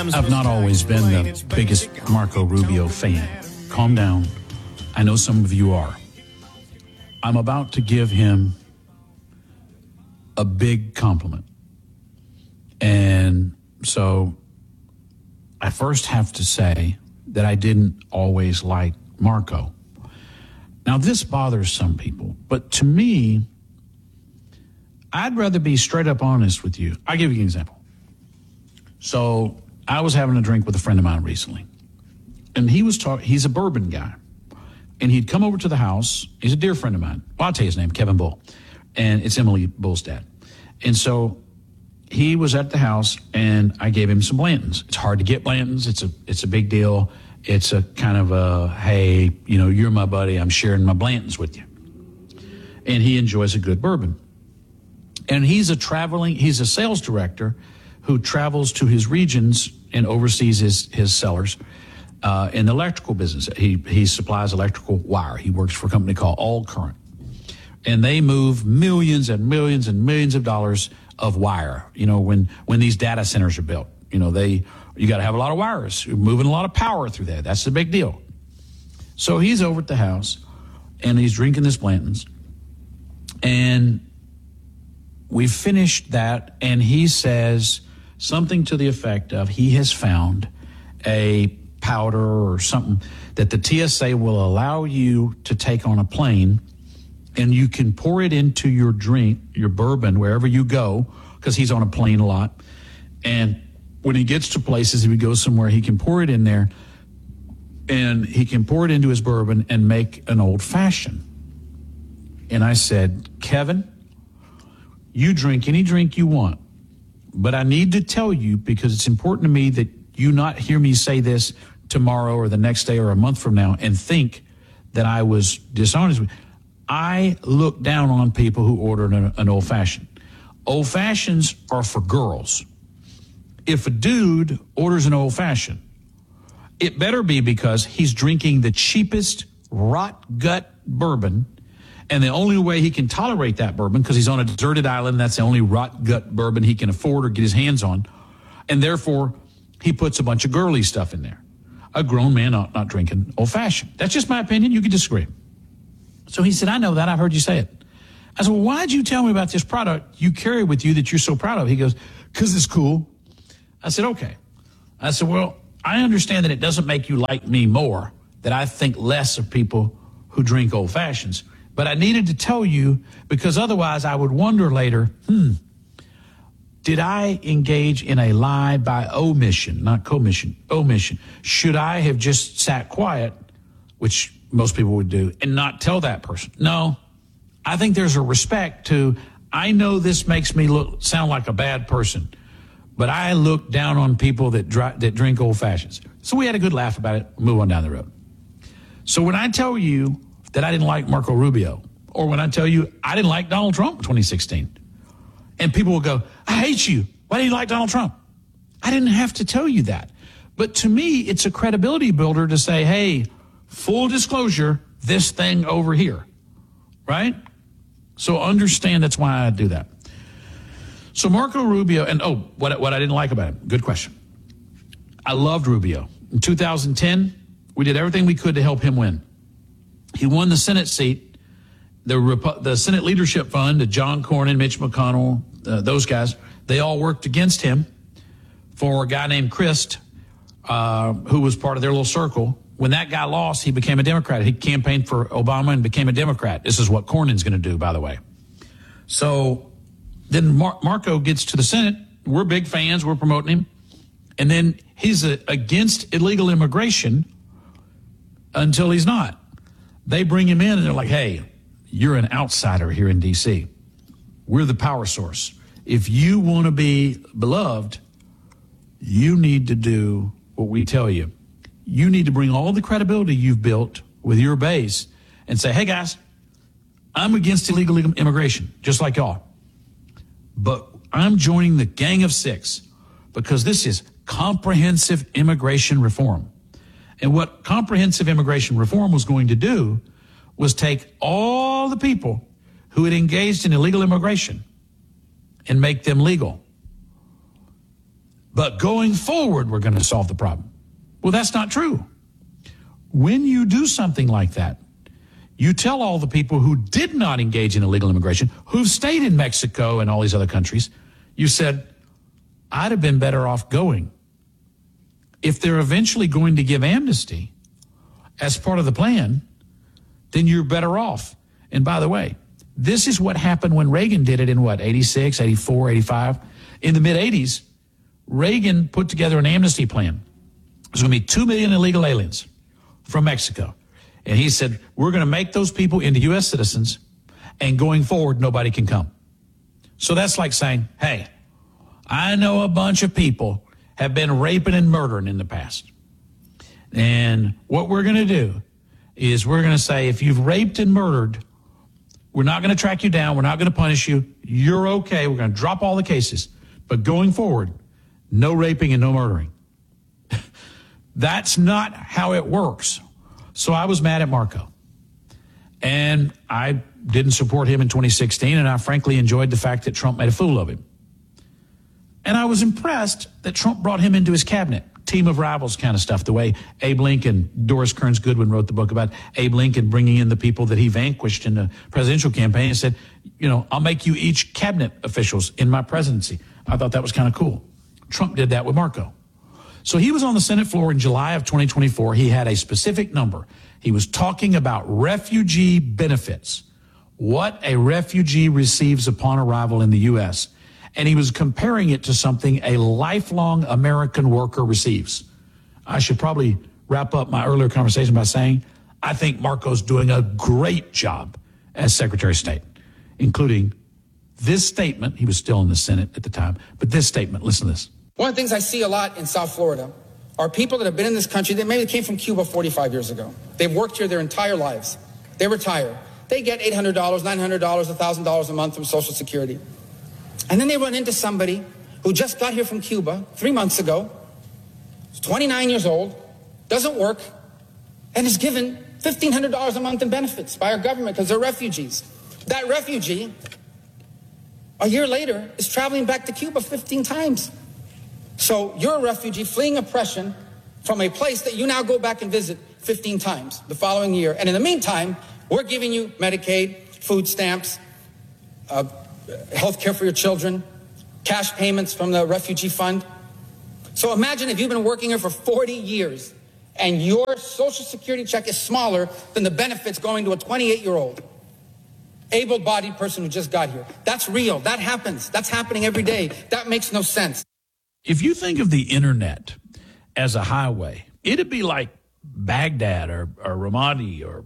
I've not always been the biggest Marco Rubio fan. Calm down. I know some of you are. I'm about to give him a big compliment. And so I first have to say that I didn't always like Marco. Now, this bothers some people, but to me, I'd rather be straight up honest with you. I'll give you an example. So I was having a drink with a friend of mine recently, and he's a bourbon guy, and he'd come over to the house. He's a dear friend of mine. Well, I'll tell you his name, Kevin Bull, and it's Emily Bull's dad. And so he was at the house, and I gave him some Blantons. It's hard to get Blantons. It's a big deal. It's a kind of a, hey, you're my buddy. I'm sharing my Blantons with you. And he enjoys a good bourbon. And he's a sales director who travels to his regions and oversees his sellers in the electrical business. He supplies electrical wire. He works for a company called All Current. And they move millions and millions and millions of dollars of wire. When these data centers are built, you got to have a lot of wires. You're moving a lot of power through there. That's the big deal. So he's over at the house, and he's drinking this Blanton's. And we finished that, and he says something to the effect of he has found a powder or something that the TSA will allow you to take on a plane, and you can pour it into your drink, your bourbon, wherever you go, because he's on a plane a lot. And when he gets to places, if he goes somewhere, he can pour it in there, and he can pour it into his bourbon and make an old fashioned. And I said, Kevin, you drink any drink you want, but I need to tell you, because it's important to me that you not hear me say this tomorrow or the next day or a month from now and think that I was dishonest with you. I look down on people who order an old fashioned. Old fashions are for girls. If a dude orders an old fashioned, it better be because he's drinking the cheapest rot gut bourbon. And the only way he can tolerate that bourbon, because he's on a deserted island, that's the only rot gut bourbon he can afford or get his hands on. And therefore, he puts a bunch of girly stuff in there. A grown man not drinking old fashioned. That's just my opinion. You can disagree. So he said, I know that. I've heard you say it. I said, well, why'd you tell me about this product you carry with you that you're so proud of? He goes, because it's cool. I said, okay. I said, well, I understand that it doesn't make you like me more, that I think less of people who drink old fashions. But I needed to tell you, because otherwise I would wonder later, did I engage in a lie by omission, not commission, omission? Should I have just sat quiet, which most people would do, and not tell that person? No, I think there's a respect to, I know this makes me sound like a bad person, but I look down on people that drink old fashions. So we had a good laugh about it, move on down the road. So when I tell you that I didn't like Marco Rubio, or when I tell you I didn't like Donald Trump in 2016, and people will go, I hate you. Why do you like Donald Trump? I didn't have to tell you that. But to me, it's a credibility builder to say, hey, full disclosure, this thing over here, right? So understand that's why I do that. So Marco Rubio, and what I didn't like about him, good question. I loved Rubio. In 2010, we did everything we could to help him win. He won the Senate seat. The Senate Leadership Fund, John Cornyn, Mitch McConnell, those guys, they all worked against him for a guy named Christ, who was part of their little circle. When that guy lost, he became a Democrat. He campaigned for Obama and became a Democrat. This is what Cornyn's going to do, by the way. So then Marco gets to the Senate. We're big fans. We're promoting him. And then he's against illegal immigration until he's not. They bring him in and they're like, hey, you're an outsider here in D.C. We're the power source. If you want to be beloved, you need to do what we tell you. You need to bring all the credibility you've built with your base and say, hey, guys, I'm against illegal immigration, just like y'all. But I'm joining the Gang of Six because this is comprehensive immigration reform. And what comprehensive immigration reform was going to do was take all the people who had engaged in illegal immigration and make them legal. but going forward, we're going to solve the problem. Well, that's not true. When you do something like that, you tell all the people who did not engage in illegal immigration, who've stayed in Mexico and all these other countries, you said, I'd have been better off going. If they're eventually going to give amnesty as part of the plan, then you're better off. And by the way, this is what happened when Reagan did it in 86, 84, 85. In the mid-'80s, Reagan put together an amnesty plan. There's going to be 2 million illegal aliens from Mexico. And he said, we're going to make those people into U.S. citizens, and going forward, nobody can come. So that's like saying, hey, I know a bunch of people have been raping and murdering in the past. And what we're going to do is we're going to say, if you've raped and murdered, we're not going to track you down. We're not going to punish you. You're okay. We're going to drop all the cases. But going forward, no raping and no murdering. That's not how it works. So I was mad at Marco. And I didn't support him in 2016, and I frankly enjoyed the fact that Trump made a fool of him. And I was impressed that Trump brought him into his cabinet, team of rivals kind of stuff, the way Abe Lincoln, Doris Kearns Goodwin wrote the book about Abe Lincoln bringing in the people that he vanquished in the presidential campaign and said, I'll make you each cabinet officials in my presidency. I thought that was kind of cool. Trump did that with Marco. So he was on the Senate floor in July of 2024. He had a specific number. He was talking about refugee benefits, what a refugee receives upon arrival in the U.S., and he was comparing it to something a lifelong American worker receives. I should probably wrap up my earlier conversation by saying I think Marco's doing a great job as Secretary of State, including this statement. He was still in the Senate at the time, but this statement, listen to this. One of the things I see a lot in South Florida are people that have been in this country that maybe came from Cuba 45 years ago. They've worked here their entire lives. They retire. They get $800, $900, $1,000 a month from Social Security. And then they run into somebody who just got here from Cuba 3 months ago, is 29 years old, doesn't work, and is given $1,500 a month in benefits by our government because they're refugees. That refugee, a year later, is traveling back to Cuba 15 times. So you're a refugee fleeing oppression from a place that you now go back and visit 15 times the following year. And in the meantime, we're giving you Medicaid, food stamps, health care for your children, cash payments from the refugee fund. So imagine if you've been working here for 40 years and your Social Security check is smaller than the benefits going to a 28-year-old able-bodied person who just got here. That's real. That happens. That's happening every day. That makes no sense. If you think of the internet as a highway, it'd be like Baghdad or Ramadi or,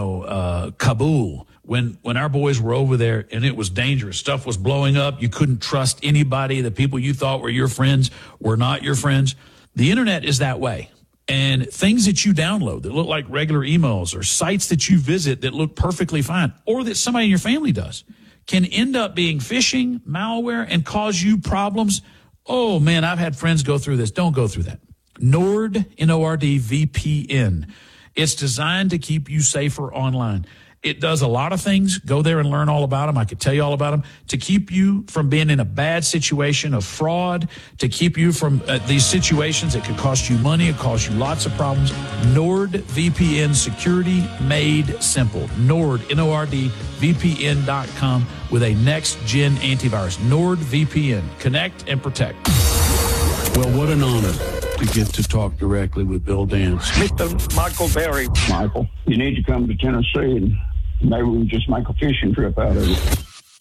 Kabul when our boys were over there and it was dangerous. Stuff was blowing up. You couldn't trust anybody. The people you thought were your friends were not your friends. The internet is that way. And things that you download that look like regular emails or sites that you visit that look perfectly fine or that somebody in your family does can end up being phishing, malware, and cause you problems. Oh, man, I've had friends go through this. Don't go through that. Nord, N-O-R-D, VPN. It's designed to keep you safer online. It does a lot of things. Go there and learn all about them. I could tell you all about them. To keep you from being in a bad situation of fraud, to keep you from these situations that could cost you money, it cost you lots of problems. NordVPN, security made simple. Nord, N-O-R-D, VPN.com with a next-gen antivirus. NordVPN. Connect and protect. Well, what an honor to get to talk directly with Bill Dance. Mr. Michael Berry. Michael, you need to come to Tennessee and maybe we can just make a fishing trip out of it.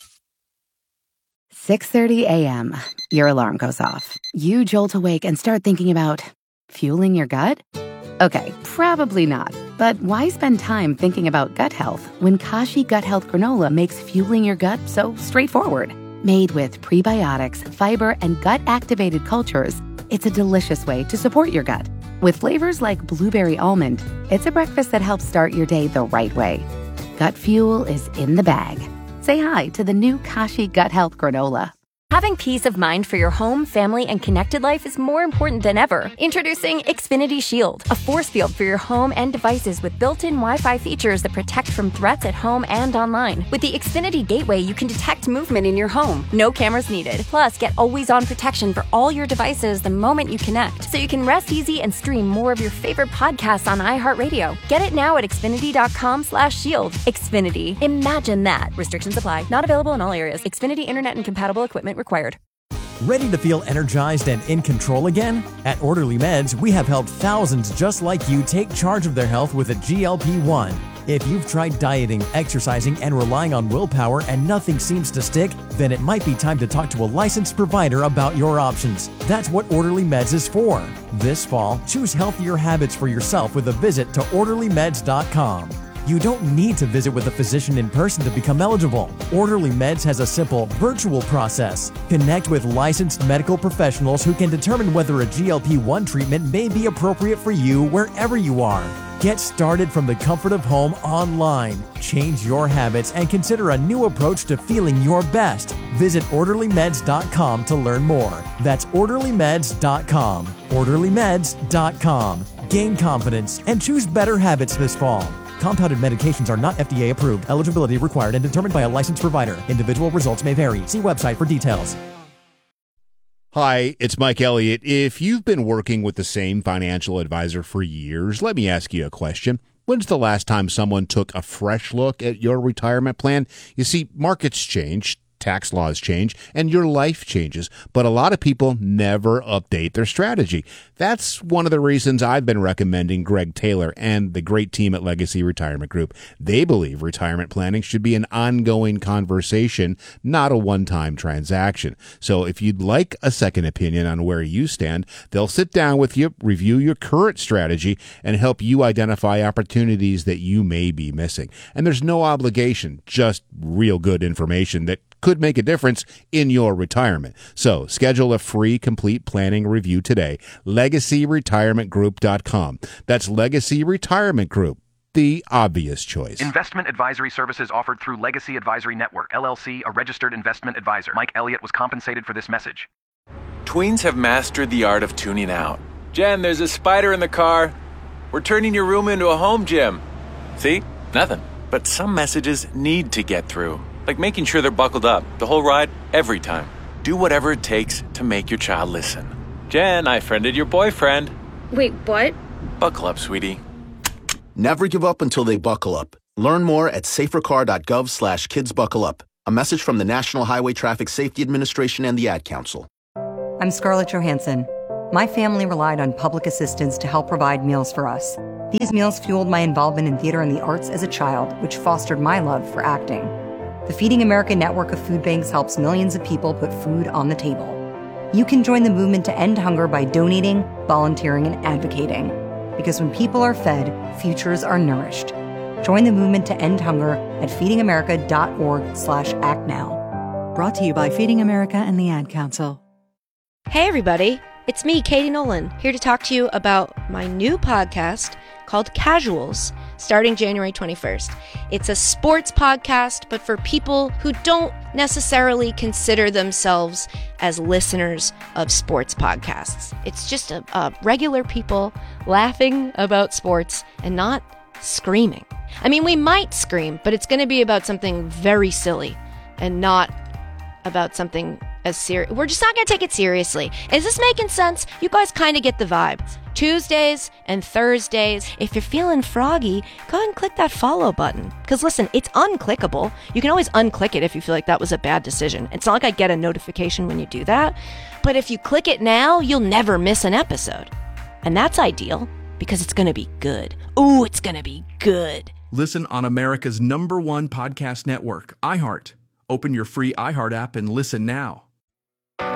6:30 a.m. Your alarm goes off. You jolt awake and start thinking about fueling your gut? Okay, probably not. But why spend time thinking about gut health when Kashi Gut Health Granola makes fueling your gut so straightforward? Made with prebiotics, fiber, and gut-activated cultures, it's a delicious way to support your gut. With flavors like blueberry almond, it's a breakfast that helps start your day the right way. Gut fuel is in the bag. Say hi to the new Kashi Gut Health Granola. Having peace of mind for your home, family, and connected life is more important than ever. Introducing Xfinity Shield, a force field for your home and devices with built-in Wi-Fi features that protect from threats at home and online. With the Xfinity Gateway, you can detect movement in your home. No cameras needed. Plus, get always-on protection for all your devices the moment you connect, so you can rest easy and stream more of your favorite podcasts on iHeartRadio. Get it now at Xfinity.com/shield. Xfinity. Imagine that. Restrictions apply. Not available in all areas. Xfinity Internet and compatible equipment required. Ready to feel energized and in control again? At Orderly Meds, we have helped thousands just like you take charge of their health with a GLP-1. If you've tried dieting, exercising, and relying on willpower and nothing seems to stick, then it might be time to talk to a licensed provider about your options. That's what Orderly Meds is for. This fall, choose healthier habits for yourself with a visit to orderlymeds.com. You don't need to visit with a physician in person to become eligible. Orderly Meds has a simple, virtual process. Connect with licensed medical professionals who can determine whether a GLP-1 treatment may be appropriate for you wherever you are. Get started from the comfort of home online. Change your habits and consider a new approach to feeling your best. Visit orderlymeds.com to learn more. That's orderlymeds.com. orderlymeds.com. Gain confidence and choose better habits this fall. Compounded medications are not FDA approved. Eligibility required and determined by a licensed provider. Individual results may vary. See website for details. Hi, it's Mike Elliott. If you've been working with the same financial advisor for years, let me ask you a question. When's the last time someone took a fresh look at your retirement plan? You see, markets change, tax laws change, and your life changes, but a lot of people never update their strategy. That's one of the reasons I've been recommending Greg Taylor and the great team at Legacy Retirement Group. They believe retirement planning should be an ongoing conversation, not a one-time transaction. So if you'd like a second opinion on where you stand, they'll sit down with you, review your current strategy, and help you identify opportunities that you may be missing. And there's no obligation, just real good information that could make a difference in your retirement. So schedule a free complete planning review today. LegacyRetirementGroup.com. That's Legacy Retirement Group, the obvious choice. Investment advisory services offered through Legacy Advisory Network, LLC, a registered investment advisor. Mike Elliott was compensated for this message. Tweens have mastered the art of tuning out. Jen, there's a spider in the car. We're turning your room into a home gym. See? Nothing. But some messages need to get through. Like making sure they're buckled up the whole ride, every time. Do whatever it takes to make your child listen. Jen, I friended your boyfriend. Wait, what? Buckle up, sweetie. Never give up until they buckle up. Learn more at safercar.gov/kidsbuckleup. A message from the National Highway Traffic Safety Administration and the Ad Council. I'm Scarlett Johansson. My family relied on public assistance to help provide meals for us. These meals fueled my involvement in theater and the arts as a child, which fostered my love for acting. The Feeding America network of food banks helps millions of people put food on the table. You can join the movement to end hunger by donating, volunteering, and advocating. Because when people are fed, futures are nourished. Join the movement to end hunger at feedingamerica.org/actnow. Brought to you by Feeding America and the Ad Council. Hey everybody, it's me, Katie Nolan, here to talk to you about my new podcast called Casuals, starting January 21st. It's a sports podcast, but for people who don't necessarily consider themselves as listeners of sports podcasts. It's just a regular people laughing about sports and not screaming. I mean, we might scream, but it's going to be about something very silly and not about something as serious. We're just not going to take it seriously. Is this making sense? You guys kind of get the vibe. Tuesdays and Thursdays. If you're feeling froggy, go ahead and click that follow button. Because listen, it's unclickable. You can always unclick it if you feel like that was a bad decision. It's not like I get a notification when you do that. But if you click it now, you'll never miss an episode. And that's ideal because it's going to be good. Ooh, it's going to be good. Listen on America's #1 podcast network, iHeart. Open your free iHeart app and listen now.